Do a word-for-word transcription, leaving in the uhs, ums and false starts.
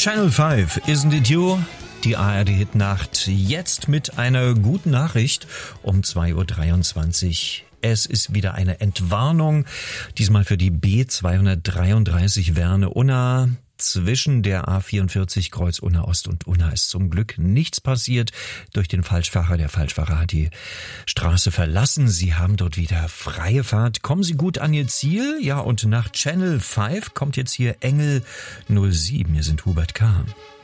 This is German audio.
Channel fünf, Isn't It You? Die A R D-Hitnacht jetzt mit einer guten Nachricht um zwei Uhr dreiundzwanzig. Es ist wieder eine Entwarnung, diesmal für die B zweihundertdreiunddreißig Werne-Unna. Zwischen der A vierundvierzig Kreuz Unna Ost und Unna ist zum Glück nichts passiert durch den Falschfahrer. Der Falschfahrer hat die Straße verlassen. Sie haben dort wieder freie Fahrt. Kommen Sie gut an Ihr Ziel. Ja, und nach Channel fünf kommt jetzt hier Engel null sieben. Wir sind Hubert K.